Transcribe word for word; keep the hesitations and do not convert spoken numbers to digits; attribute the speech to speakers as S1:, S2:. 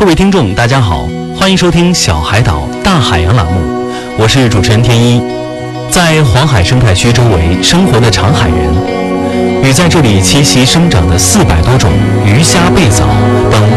S1: 各位听众大家好，欢迎收听小海岛大海洋栏目，我是主持人天一。在黄海生态区周围生活的长海人，与在这里栖息生长的四百多种鱼虾贝藻等